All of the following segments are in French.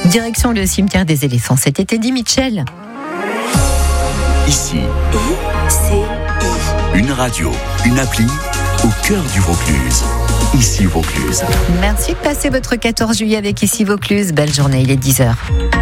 Direction le cimetière des éléphants. C'était Eddie Mitchell. Ici, une radio, une appli au cœur du Vaucluse. Ici Vaucluse. Merci de passer votre 14 juillet avec Ici Vaucluse. Belle journée, il est 10h.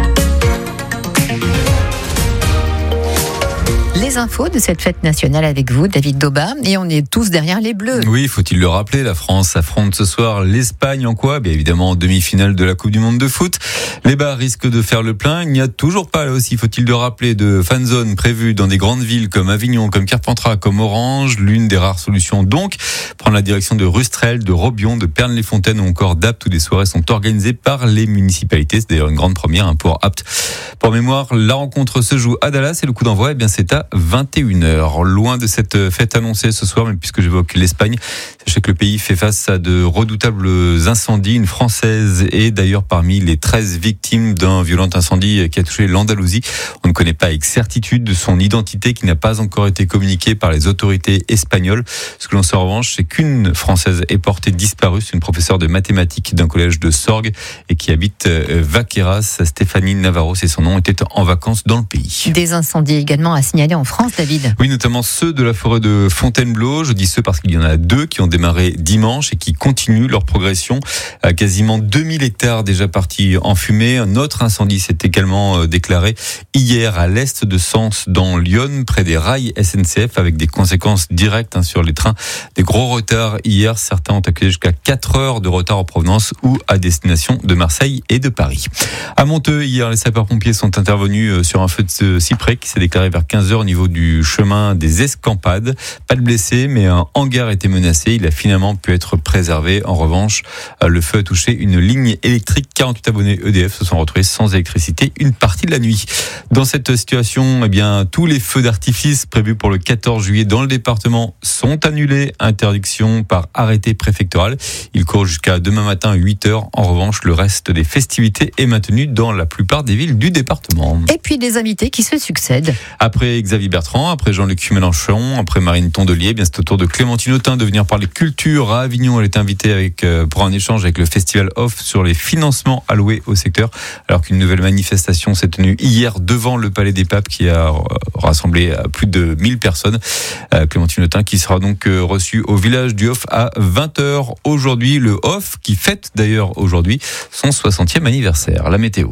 Les infos de cette fête nationale avec vous, David Daubin, et on est tous derrière les Bleus. Oui, faut-il le rappeler, la France affronte ce soir l'Espagne en quoi ? Bien évidemment en demi-finale de la Coupe du Monde de foot. Les bars risquent de faire le plein. Il n'y a toujours pas, là aussi, faut-il le rappeler, de fan zone prévue dans des grandes villes comme Avignon, comme Carpentras, comme Orange. L'une des rares solutions donc, prendre la direction de Rustrel, de Robion, de Pernes-les-Fontaines ou encore d'Apt, où des soirées sont organisées par les municipalités. C'est d'ailleurs une grande première pour Apt. Pour mémoire, la rencontre se joue à Dallas et le coup d'envoi, c'est à 21h. Loin de cette fête annoncée ce soir, mais puisque j'évoque l'Espagne, sachez que le pays fait face à de redoutables incendies. Une Française est d'ailleurs parmi les 13 victimes d'un violent incendie qui a touché l'Andalousie. On ne connaît pas avec certitude de son identité qui n'a pas encore été communiquée par les autorités espagnoles. Ce que l'on sait en revanche, c'est qu'une Française est portée disparue. C'est une professeure de mathématiques d'un collège de Sorgues et qui habite Vaqueras. Stéphanie Navarro, c'est son nom, était en vacances dans le pays. Des incendies également à signaler en France, David. Oui, notamment ceux de la forêt de Fontainebleau. Je dis ceux parce qu'il y en a 2 qui ont démarré dimanche et qui continuent leur progression. Quasiment 2000 hectares déjà partis en fumée. Un autre incendie s'est également déclaré hier à l'est de Sens dans l'Yonne, près des rails SNCF, avec des conséquences directes sur les trains. Des gros retards hier. Certains ont accusé jusqu'à 4 heures de retard en provenance ou à destination de Marseille et de Paris. À Monteux, hier, les sapeurs-pompiers sont intervenus sur un feu de cyprès qui s'est déclaré vers 15h au niveau du chemin des Escampades. Pas de blessés, mais un hangar était menacé. Il a finalement pu être préservé. En revanche, le feu a touché une ligne électrique. 48 abonnés EDF se sont retrouvés sans électricité une partie de la nuit. Dans cette situation, tous les feux d'artifice prévus pour le 14 juillet dans le département sont annulés. Interdiction par arrêté préfectoral. Il court jusqu'à demain matin à 8h. En revanche, le reste des festivités est maintenu dans la plupart des villes du département. Et puis des invités qui se succèdent. Après Xavier Bertrand, après Jean-Luc Mélenchon, après Marine Tondelier, c'est au tour de Clémentine Autain de venir parler culture à Avignon. Elle est invitée pour un échange avec le Festival Off sur les financements alloués au secteur. Alors qu'une nouvelle manifestation s'est tenue hier devant le Palais des Papes qui a rassemblé plus de 1000 personnes. Clémentine Autain qui sera donc reçue au village du Off à 20h aujourd'hui. Le Off qui fête d'ailleurs aujourd'hui son 60e anniversaire. La météo.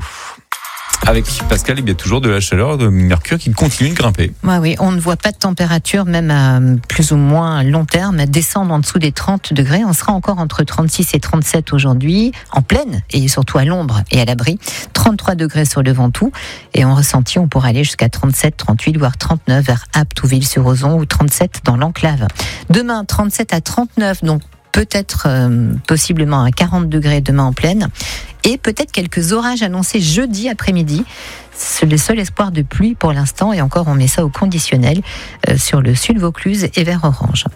Avec Pascal, il y a toujours de la chaleur, de mercure qui continue de grimper. Oui, on ne voit pas de température, même à plus ou moins long terme, descendre en dessous des 30 degrés. On sera encore entre 36 et 37 aujourd'hui, en pleine, et surtout à l'ombre et à l'abri. 33 degrés sur le Ventoux, et en ressenti, on pourra aller jusqu'à 37, 38, voire 39 vers Apt ou Ville-sur-Ozon, ou 37 dans l'Enclave. Demain, 37 à 39, donc peut-être possiblement à 40 degrés demain en pleine. Et peut-être quelques orages annoncés jeudi après-midi. C'est le seul espoir de pluie pour l'instant. Et encore, on met ça au conditionnel sur le sud Vaucluse et vers Orange.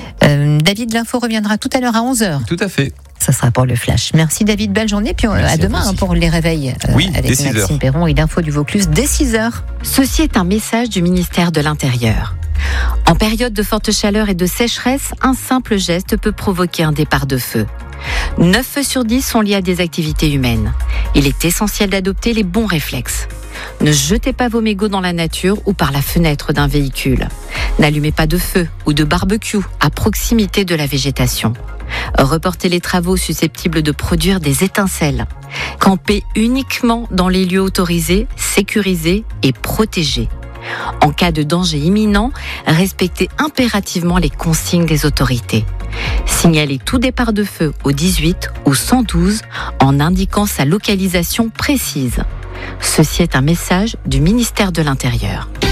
David, l'info reviendra tout à l'heure à 11h. Tout à fait. Ça sera pour le flash. Merci David, belle journée. Puis à demain pour les réveils avec Maxime Perron et l'info du Vaucluse dès 6h. Ceci est un message du ministère de l'Intérieur. En période de forte chaleur et de sécheresse, un simple geste peut provoquer un départ de feu. 9 feux sur 10 sont liés à des activités humaines. Il est essentiel d'adopter les bons réflexes. Ne jetez pas vos mégots dans la nature ou par la fenêtre d'un véhicule. N'allumez pas de feu ou de barbecue à proximité de la végétation. Reportez les travaux susceptibles de produire des étincelles. Campez uniquement dans les lieux autorisés, sécurisés et protégés. En cas de danger imminent, respectez impérativement les consignes des autorités. Signalez tout départ de feu au 18 ou 112 en indiquant sa localisation précise. Ceci est un message du ministère de l'Intérieur.